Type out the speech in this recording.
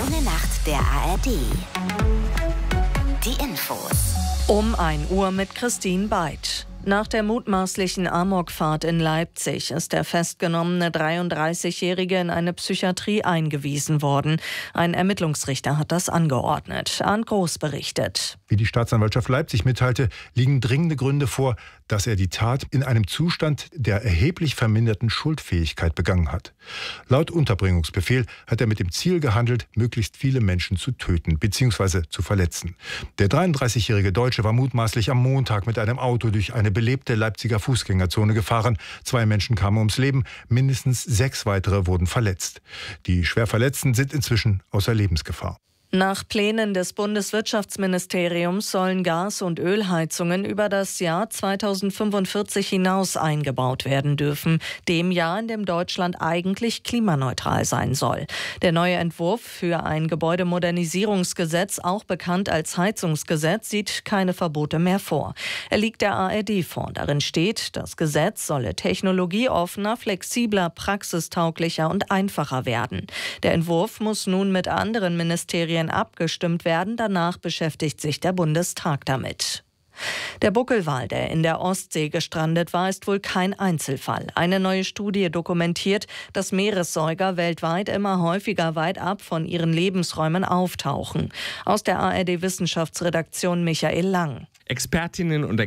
Schöne Nacht der ARD. Die Infos. Um 1 Uhr mit Christine Beid. Nach der mutmaßlichen Amokfahrt in Leipzig ist der festgenommene 33-Jährige in eine Psychiatrie eingewiesen worden. Ein Ermittlungsrichter hat das angeordnet. Arndt Groß berichtet. Wie die Staatsanwaltschaft Leipzig mitteilte, liegen dringende Gründe vor, dass er die Tat in einem Zustand der erheblich verminderten Schuldfähigkeit begangen hat. Laut Unterbringungsbefehl hat er mit dem Ziel gehandelt, möglichst viele Menschen zu töten bzw. zu verletzen. Der 33-jährige Deutsche war mutmaßlich am Montag mit einem Auto durch eine belebte Leipziger Fußgängerzone gefahren. 2 Menschen kamen ums Leben, mindestens 6 weitere wurden verletzt. Die Schwerverletzten sind inzwischen außer Lebensgefahr. Nach Plänen des Bundeswirtschaftsministeriums sollen Gas- und Ölheizungen über das Jahr 2045 hinaus eingebaut werden dürfen, dem Jahr, in dem Deutschland eigentlich klimaneutral sein soll. Der neue Entwurf für ein Gebäudemodernisierungsgesetz, auch bekannt als Heizungsgesetz, sieht keine Verbote mehr vor. Er liegt der ARD vor. Darin steht, das Gesetz solle technologieoffener, flexibler, praxistauglicher und einfacher werden. Der Entwurf muss nun mit anderen Ministerien abgestimmt werden. Danach beschäftigt sich der Bundestag damit. Der Buckelwal, der in der Ostsee gestrandet war, ist wohl kein Einzelfall. Eine neue Studie dokumentiert, dass Meeressäuger weltweit immer häufiger weit ab von ihren Lebensräumen auftauchen. Aus der ARD-Wissenschaftsredaktion Michael Lang. Expertinnen und